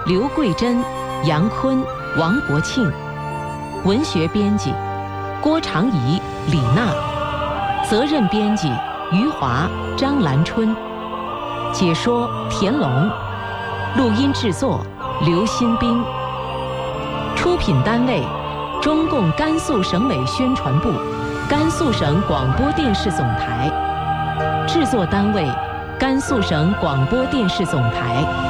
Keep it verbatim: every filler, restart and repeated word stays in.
刘桂珍、杨坤、王国庆。文学编辑郭长怡、李娜。责任编辑余华、张兰春。解说田龙。录音制作刘新斌。出品单位中共甘肃省委宣传部、甘肃省广播电视总台。制作单位甘肃省广播电视总台。